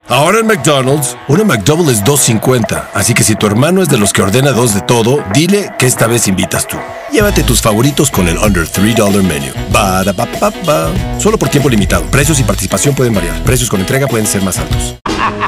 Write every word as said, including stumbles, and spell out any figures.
Ahora en McDonald's, una McDouble es dos cincuenta. Así que si tu hermano es de los que ordena dos de todo, dile que esta vez invitas tú. Llévate tus favoritos con el Under tres dollar Menu. Ba-da-ba-ba-ba. Solo por tiempo limitado. Precios y participación pueden variar. Precios con entrega pueden ser más altos.